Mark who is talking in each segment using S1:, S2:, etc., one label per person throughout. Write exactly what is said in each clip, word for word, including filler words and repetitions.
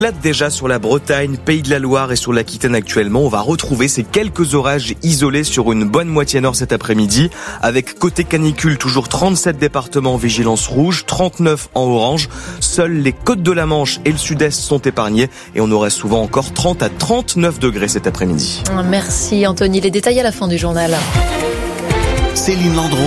S1: Là déjà sur la Bretagne, Pays de la Loire et sur l'Aquitaine actuellement, on va retrouver ces quelques orages isolés sur une bonne moitié nord cet après-midi, avec côté canicule toujours trente-sept départements en vigilance rouge, trente-neuf en orange. Seuls les côtes de la Manche et le sud-est sont épargnés et on aurait souvent encore trente à trente-neuf degrés cet après-midi.
S2: Merci Anthony, les détails à la fin du journal.
S3: Céline Landreau.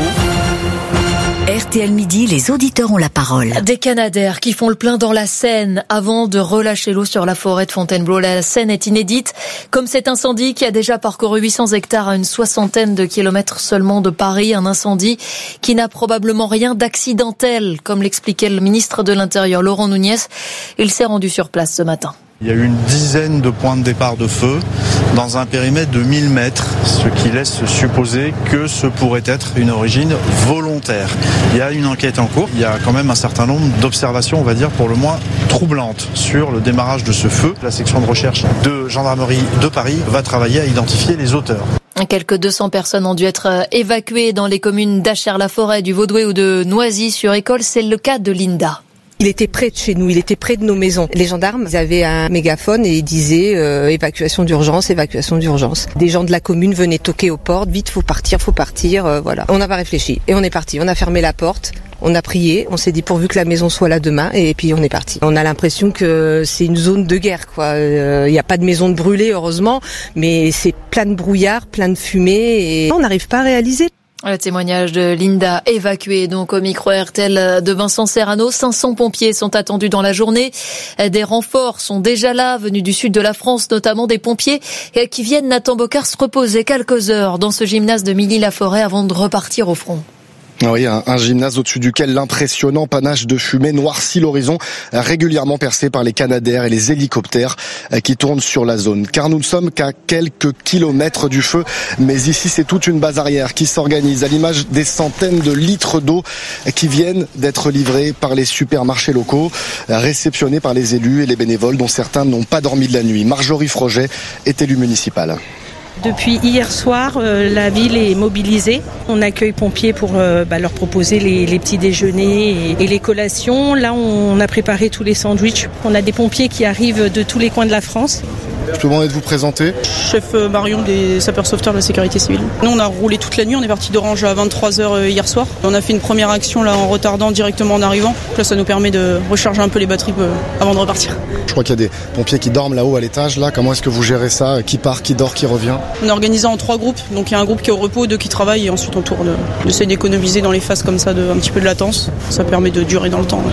S4: R T L Midi, les auditeurs ont la parole.
S2: Des Canadaires qui font le plein dans la Seine avant de relâcher l'eau sur la forêt de Fontainebleau. La Seine est inédite, comme cet incendie qui a déjà parcouru huit cents hectares à une soixantaine de kilomètres seulement de Paris. Un incendie qui n'a probablement rien d'accidentel, comme l'expliquait le ministre de l'Intérieur, Laurent Nunez. Il s'est rendu sur place ce matin.
S5: Il y a eu une dizaine de points de départ de feu dans un périmètre de mille mètres, ce qui laisse supposer que ce pourrait être une origine volontaire. Il y a une enquête en cours, il y a quand même un certain nombre d'observations, on va dire pour le moins troublantes, sur le démarrage de ce feu. La section de recherche de gendarmerie de Paris va travailler à identifier les auteurs.
S2: Quelques deux cents personnes ont dû être évacuées dans les communes d'Achères-la-Forêt, du Vaudouet ou de Noisy-sur-École. C'est le cas de Linda.
S6: Il était près de chez nous, il était près de nos maisons. Les gendarmes, ils avaient un mégaphone et ils disaient euh, évacuation d'urgence, évacuation d'urgence. Des gens de la commune venaient toquer aux portes, vite, faut partir, faut partir, euh, voilà. On n'a pas réfléchi et on est parti. On a fermé la porte, on a prié, on s'est dit pourvu que la maison soit là demain et puis on est parti. On a l'impression que c'est une zone de guerre, quoi. Il euh, n'y a pas de maison de brûlée, heureusement, mais c'est plein de brouillard, plein de fumée et on n'arrive pas à réaliser.
S2: Le témoignage de Linda, évacuée donc au micro R T L de Vincent Serrano. cinq cents pompiers sont attendus dans la journée. Des renforts sont déjà là, venus du sud de la France, notamment des pompiers qui viennent, Nathan Bocard, se reposer quelques heures dans ce gymnase de Milly-la-Forêt avant de repartir au front.
S7: Oui, un, un gymnase au-dessus duquel l'impressionnant panache de fumée noircit l'horizon, régulièrement percé par les Canadair et les hélicoptères qui tournent sur la zone. Car nous ne sommes qu'à quelques kilomètres du feu, mais ici c'est toute une base arrière qui s'organise à l'image des centaines de litres d'eau qui viennent d'être livrés par les supermarchés locaux, réceptionnés par les élus et les bénévoles dont certains n'ont pas dormi de la nuit. Marjorie Froget est élue municipale.
S8: Depuis hier soir, euh, la ville est mobilisée. On accueille pompiers pour euh, bah, leur proposer les, les petits déjeuners et, et les collations. Là, on a préparé tous les sandwichs. On a des pompiers qui arrivent de tous les coins de la France.
S7: Je peux demander de vous présenter.
S9: Chef Marion des sapeurs-sauveteurs de la sécurité civile. Nous, on a roulé toute la nuit. On est parti d'Orange à vingt-trois heures hier soir. On a fait une première action là en retardant directement en arrivant. Là, ça nous permet de recharger un peu les batteries avant de repartir.
S7: Je crois qu'il y a des pompiers qui dorment là-haut à l'étage. Là, comment est-ce que vous gérez ça? Qui part, qui dort, qui revient?
S9: On est organisé en trois groupes. Donc il y a un groupe qui est au repos, deux qui travaillent et ensuite on tourne. On essaie d'économiser dans les phases comme ça de, un petit peu de latence. Ça permet de durer dans le temps.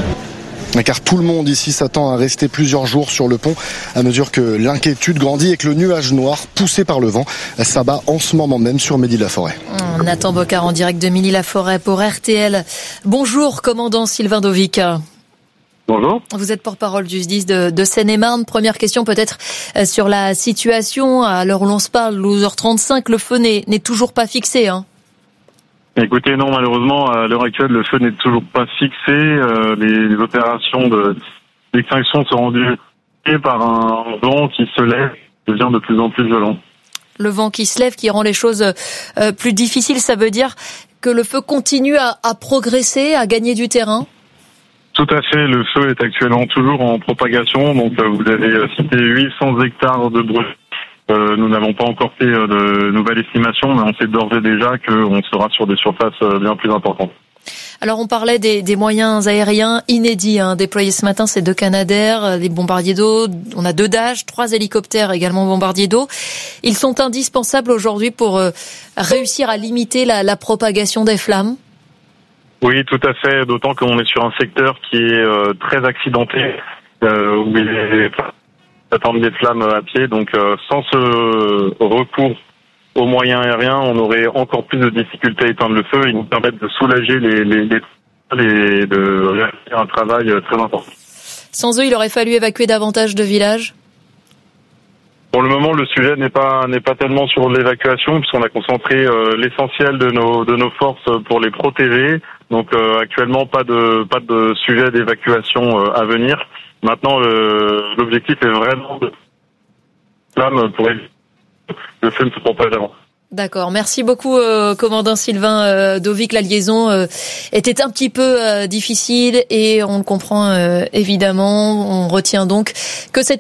S7: Car tout le monde ici s'attend à rester plusieurs jours sur le pont à mesure que l'inquiétude grandit et que le nuage noir poussé par le vent s'abat en ce moment même sur Milly-la-Forêt.
S2: Mmh, Nathan Bocard en direct de Milly-la-Forêt pour R T L. Bonjour commandant Sylvain Dovic.
S10: Bonjour.
S2: Vous êtes porte-parole du S D I S de, de Seine-et-Marne. Première question peut-être sur la situation. À l'heure où l'on se parle, douze heures trente-cinq, le feu n'est, n'est toujours pas fixé, hein.
S10: Écoutez, non, malheureusement, à l'heure actuelle, le feu n'est toujours pas fixé. Euh, les, les opérations de, d'extinction sont rendues par un vent qui se lève, qui devient de plus en plus violent.
S2: Le vent qui se lève, qui rend les choses euh, plus difficiles, ça veut dire que le feu continue à, à progresser, à gagner du terrain?
S10: Tout à fait, le feu est actuellement toujours en propagation. Donc, euh, vous avez cité huit cents hectares de brûlés. Euh, nous n'avons pas encore fait euh, de nouvelles estimations, mais on sait d'ores et déjà qu'on sera sur des surfaces euh, bien plus importantes.
S2: Alors on parlait des, des moyens aériens inédits hein, déployés ce matin, c'est deux Canadair, des bombardiers d'eau, on a deux Dash, trois hélicoptères également bombardiers d'eau. Ils sont indispensables aujourd'hui pour euh, réussir à limiter la, la propagation des flammes.
S10: Oui, tout à fait, d'autant qu'on est sur un secteur qui est euh, très accidenté, euh, où il est attendre des flammes à pied, donc euh, sans ce recours aux moyens aériens, on aurait encore plus de difficultés à éteindre le feu et nous permettre de soulager les les, les, les de réaliser un travail très important.
S2: Sans eux, il aurait fallu évacuer davantage de villages.
S10: Pour le moment, le sujet n'est pas n'est pas tellement sur l'évacuation, puisqu'on a concentré euh, l'essentiel de nos de nos forces pour les protéger. Donc euh, actuellement, pas de pas de sujet d'évacuation euh, à venir. Maintenant, le, l'objectif est vraiment de flamme pour éviter que le feu ne se propage avant.
S2: D'accord, merci beaucoup euh, commandant Sylvain euh, Dovic. La liaison euh, était un petit peu euh, difficile et on le comprend euh, évidemment. On retient donc que cette